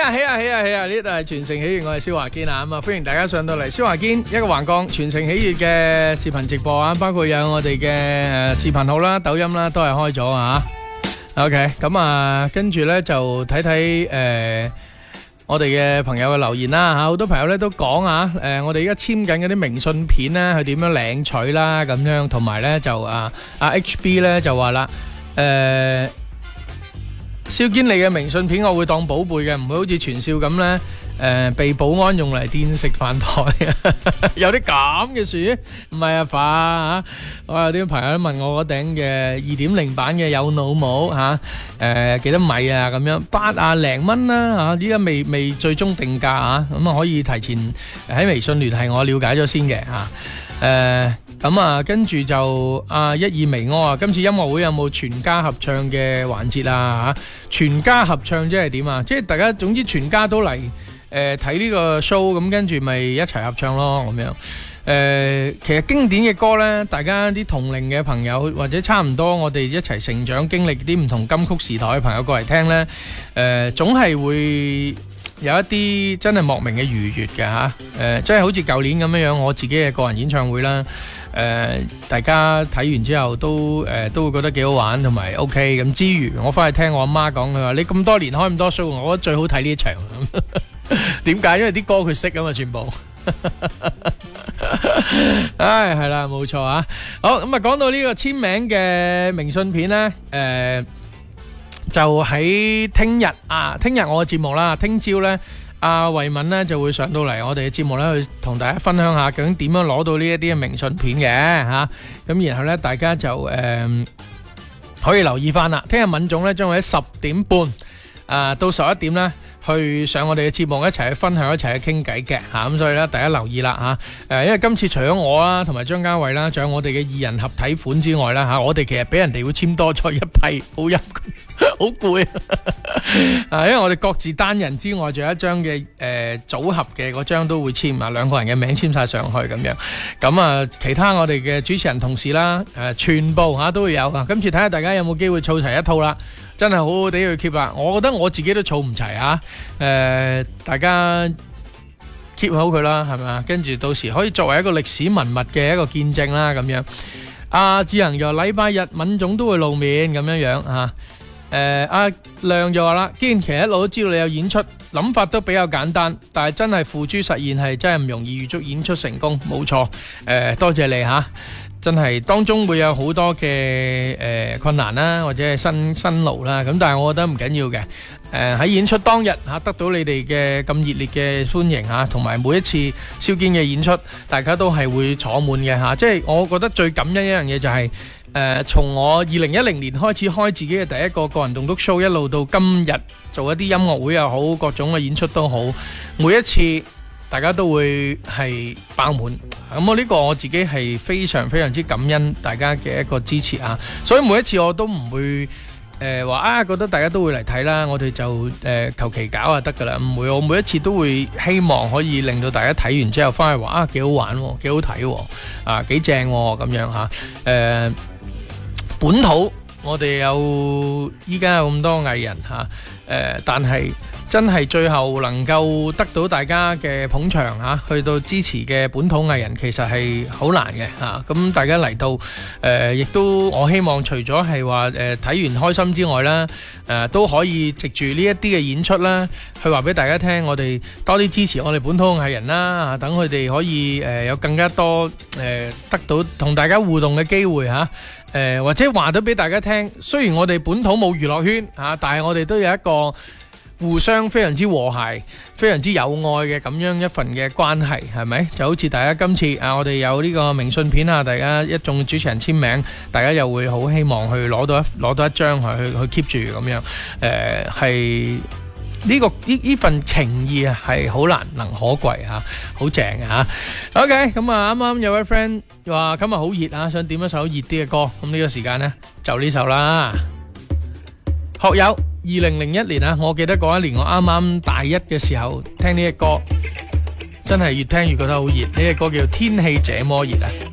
呢度係全城喜悅，我係蕭華堅啊，咁啊歡迎大家上到嚟蕭華堅一個橫槓全城喜悅嘅視頻直播啊，包括有我哋嘅視頻號啦、抖音啦，都係開咗啊。OK， 咁啊，跟住咧就睇睇我哋嘅朋友嘅留言啦吓，好多朋友咧都講啊，我哋而家簽緊嗰啲明信片咧，係點樣領取啦咁樣，同埋咧就HB 咧就話啦，蕭堅你嘅明信片我會當寶貝嘅，唔會好似傳少咁咧，被保安用嚟墊食飯台有啲咁嘅事？唔係啊爸吓，我有啲朋友都問我嗰頂嘅2.0版嘅有腦帽吓，幾多米啊咁樣，8零蚊啦吓，依家未最終定價啊，咁啊可以提前喺微信聯繫我了解咗先嘅吓，咁啊，跟住就一二微柯啊，今次音樂會有冇全家合唱嘅環節啊？吓，全家合唱即係點啊？即係大家總之全家都嚟睇呢個 show， 咁跟住咪一齊合唱咯咁樣。其實經典嘅歌呢，大家啲同齡嘅朋友或者差唔多，我哋一齊成長經歷啲唔同金曲時代嘅朋友過嚟聽呢，總係會有一啲真係莫名嘅愉悅嘅吓，即係好似舊年咁樣樣，我自己嘅個人演唱會啦，大家睇完之後都會覺得幾好玩同埋 OK 咁。之餘我翻去聽我阿媽講，佢話你咁多年開咁多 show，我覺得最好睇呢一場。點解？因為啲歌佢識啊嘛，全部。唉，係啦，冇錯啊。好，咁啊，講到呢個簽名嘅明信片呢，就喺聽日我嘅節目啦，聽朝呢，阿慧敏呢就會上到嚟我哋嘅節目呢，去同大家分享下究竟點樣攞到呢一啲嘅明信片嘅吓。咁然後呢，大家就可以留意翻啦。聽日敏總呢將會喺10點半到11點呢，去上我哋嘅節目一齊去分享，一齊去傾偈嘅吓，咁所以咧大家留意啦吓，因為今次除咗我啦，同埋張家偉啦，仲有我哋嘅二人合體款之外啦吓，我哋其實俾人哋會簽多咗一批，好陰好攰啊！因為我哋各自單人之外，仲有一張嘅組合嘅嗰張都會簽啊，兩個人嘅名簽晒上去咁樣。咁啊，其他我哋嘅主持人同事啦，全部都會有啊。今次睇下大家有冇機會湊齊一套啦。真係好好地去 keep 啦，我覺得我自己都儲唔齊啊！大家 keep 好佢啦，係咪啊？跟住到時可以作為一個歷史文物嘅一個見證啦，咁樣。阿智能又禮拜日敏總都會露面咁樣樣吓。阿亮就話啦，既然其實一路都知道你有演出，諗法都比較簡單，但係真係付諸實現係真係唔容易，預祝演出成功，冇錯。多謝你吓。真係當中會有好多嘅困難啦，或者係辛勞啦，咁但係我覺得唔緊要嘅。喺演出當日得到你哋嘅咁熱烈嘅歡迎同埋每一次蕭堅嘅演出，大家都係會坐滿嘅即係我覺得最感恩一樣嘢就係從我2010年開始開自己嘅第一個人棟篤 show， 一路到今日做一啲音樂會又好，各種嘅演出都好，每一次大家都會係爆滿，咁我呢個我自己係非常非常之感恩大家嘅一個支持啊！所以每一次我都唔會話覺得大家都會嚟睇啦，我哋就求其搞就得噶啦，唔會，我每一次都會希望可以令到大家睇完之後翻去話幾好玩，幾好睇，幾正咁樣吓。本土我哋有依家有咁多藝人吓，但係真係最後能夠得到大家嘅捧場去到支持嘅本土藝人，其實係好難嘅咁大家嚟到亦都我希望除咗係話睇完開心之外啦，都可以藉住呢一啲嘅演出啦，去話俾大家聽，我哋多啲支持我哋本土藝人啦，等佢哋可以有更加多得到同大家互動嘅機會或者話咗俾大家聽，雖然我哋本土冇娛樂圈但係我哋都有一個互相非常之和諧、非常之有愛嘅咁樣一份嘅關係，係咪？就好似大家今次我哋有呢個明信片大家一眾主持人簽名，大家又會好希望去攞到一張去 keep 住咁樣，係呢份情意係好難能可貴好正嘅OK， 咁啱啱有位 friend 話今日好熱想點一首熱啲嘅歌，咁呢個時間呢，就呢首啦。學友2001年我記得嗰一年我啱啱大一嘅時候聽呢隻歌，真係越聽越覺得好熱。呢隻歌叫《天氣這麼熱》